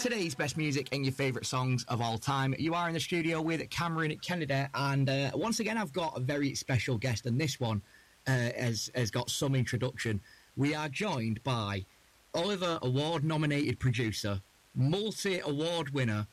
Today's best music and your favourite songs of all time. You are in the studio with Cameron Kennedy, and once again I've got a very special guest, and this one has got some introduction. We are joined by Oliver Award-nominated producer, multi-award winner,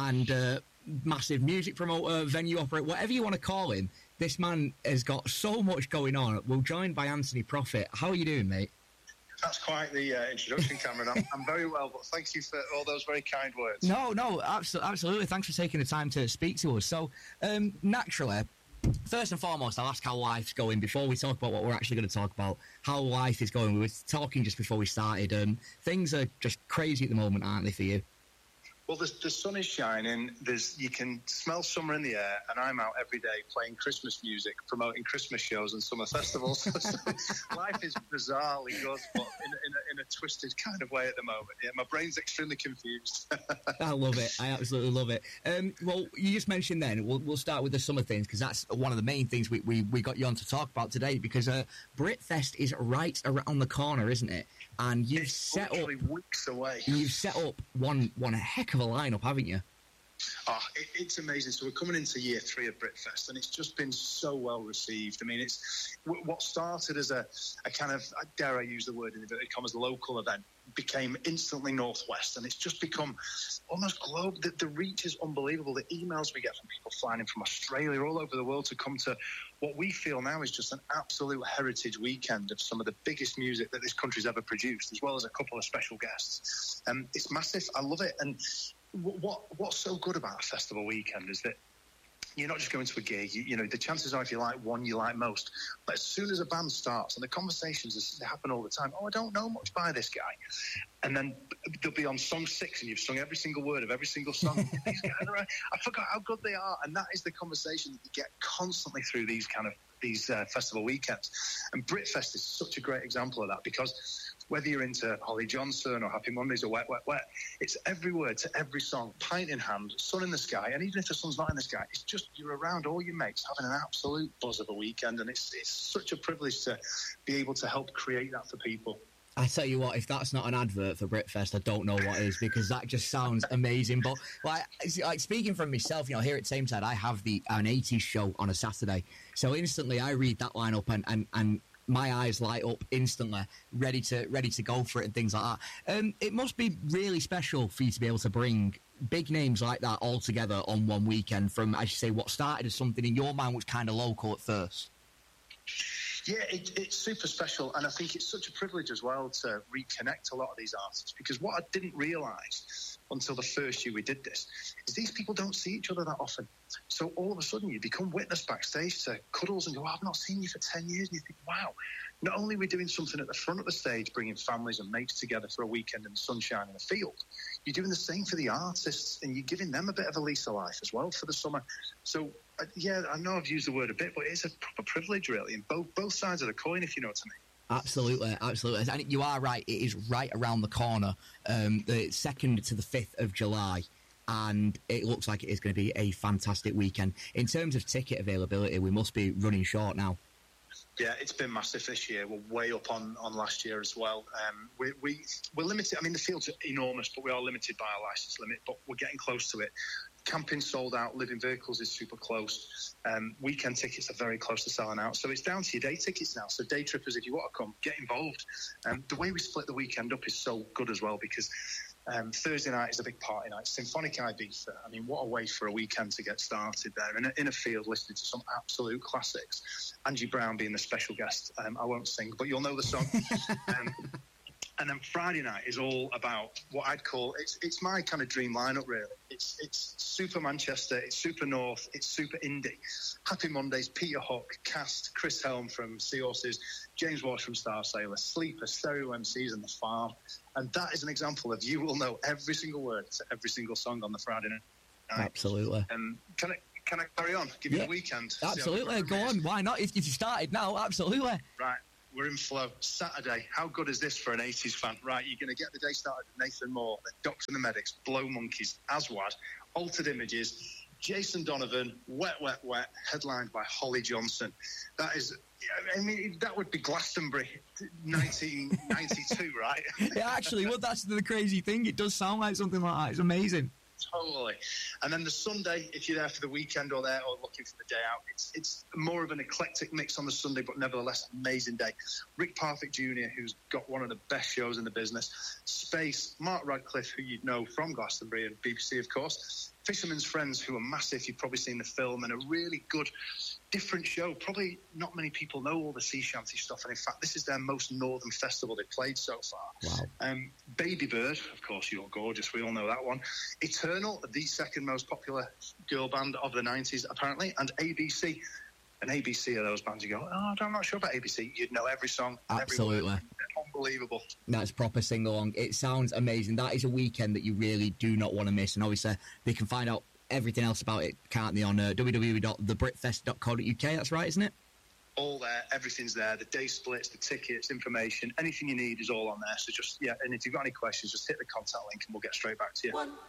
and massive music promoter, venue operator, whatever you want to call him. This man has got so much going on. We're joined by Anthony Profit. How are you doing, mate? That's quite the introduction, Cameron. I'm very well, but thank you for all those very kind words. No, absolutely. Thanks for taking the time to speak to us. So, naturally, first and foremost, I'll ask how life's going before we talk about what we're actually going to talk about. How life is going. We were talking just before we started. Things are just crazy at the moment, aren't they, for you? Well, the sun is shining. You can smell summer in the air, and I'm out every day playing Christmas music, promoting Christmas shows and summer festivals. So life is bizarrely good, but in a twisted kind of way at the moment. Yeah, my brain's extremely confused. I love it. I absolutely love it. Well, you just mentioned then, we'll start with the summer things, because that's one of the main things we got you on to talk about today, because Britfest is right around the corner, isn't it? And you've set up weeks away. You've set up one heck of a lineup, haven't you? Oh, it's amazing. So we're coming into year 3 of Britfest, and it's just been so well received. I mean, it's what started as a kind of, dare I use the word in inverted commas, local event, became instantly Northwest, and it's just become almost global. The reach is unbelievable. The emails we get from people flying in from Australia, all over the world, to come to what we feel now is just an absolute heritage weekend of some of the biggest music that this country's ever produced, as well as a couple of special guests. It's massive. I love it. And what's so good about a festival weekend is that you're not just going to a gig. You know, the chances are if you like one, you like most. But as soon as a band starts, and the conversations, they happen all the time, I don't know much by this guy. And then they'll be on song 6 and you've sung every single word of every single song. These guys are, I forgot how good they are. And that is the conversation that you get constantly through these festival weekends. And Britfest is such a great example of that, because whether you're into Holly Johnson or Happy Mondays or Wet, Wet, Wet, it's every word to every song, pint in hand, sun in the sky. And even if the sun's not in the sky, it's just you're around all your mates having an absolute buzz of a weekend. And it's such a privilege to be able to help create that for people. I tell you what, if that's not an advert for Britfest, I don't know what is, because that just sounds amazing. But like speaking from myself, you know, here at Tameside, I have an 80s show on a Saturday. So instantly I read that lineup and my eyes light up instantly, ready to go for it and things like that. It must be really special for you to be able to bring big names like that all together on one weekend from, as you say, what started as something in your mind was kind of local at first. Yeah, it's super special, and I think it's such a privilege as well to reconnect a lot of these artists, because what I didn't realise until the first year we did this is these people don't see each other that often. So all of a sudden you become witness backstage to cuddles and go, I've not seen you for 10 years, and you think, wow, not only are we doing something at the front of the stage, bringing families and mates together for a weekend in the sunshine in the field, you're doing the same for the artists, and you're giving them a bit of a lease of life as well for the summer. So, yeah, I know I've used the word a bit, but it's a proper privilege, really, in both sides of the coin, if you know what I mean. Absolutely. And you are right, it is right around the corner, the 2nd to the 5th of July, and it looks like it is going to be a fantastic weekend. In terms of ticket availability, we must be running short now. Yeah, it's been massive this year. We're way up on last year as well. We're limited. I mean, the field's enormous, but we are limited by our licence limit, but we're getting close to it. Camping sold out, living vehicles is super close. Weekend tickets are very close to selling out. So it's down to your day tickets now. So day trippers, if you want to come, get involved. The way we split the weekend up is so good as well, because Thursday night is a big party night. Symphonic Ibiza. I mean, what a way for a weekend to get started there. In a field listening to some absolute classics. Angie Brown being the special guest. I won't sing, but you'll know the song. And then Friday night is all about what I'd call, it's my kind of dream lineup, really. It's super Manchester, it's super North, it's super indie. Happy Mondays, Peter Hook, Cast, Chris Helm from Seahorses, James Walsh from Star Sailor, Sleeper, Stereo MCs and The Farm. And that is an example of you will know every single word to every single song on the Friday night. Absolutely. Can I carry on? Give you the weekend? Absolutely, go on. Why not? If you started now, absolutely. Right. We're in flow. Saturday. How good is this for an 80s fan? Right, you're going to get the day started with Nathan Moore, the Doctor and the Medics, Blow Monkeys, Aswad, Altered Images, Jason Donovan, Wet, Wet, Wet, headlined by Holly Johnson. That is, I mean, that would be Glastonbury 1992, right? Yeah, actually, well, that's the crazy thing. It does sound like something like that. It's amazing. Totally. And then the Sunday, if you're there for the weekend or there or looking for the day out, it's more of an eclectic mix on the Sunday, but nevertheless, amazing day. Rick Parfitt Jr., who's got one of the best shows in the business. Space, Mark Radcliffe, who you'd know from Glastonbury and BBC, of course. Fisherman's Friends, who are massive. You've probably seen the film, and a really good, different show. Probably not many people know all the sea shanty stuff, and in fact, this is their most northern festival they've played so far. Wow. Baby Bird, of course, You're Gorgeous. We all know that one. Eternal, the second most popular girl band of the 90s, apparently, and ABC. And ABC are those bands you go, oh, I'm not sure about ABC. You'd know every song. Absolutely. Every word. Unbelievable. That's proper sing-along. It sounds amazing. That is a weekend that you really do not want to miss. And obviously, they can find out everything else about it, can't they, on www.thebritfest.co.uk. That's right, isn't it? All there. Everything's there. The day splits, the tickets, information, anything you need is all on there. So just, and if you've got any questions, just hit the contact link and we'll get straight back to you. 1,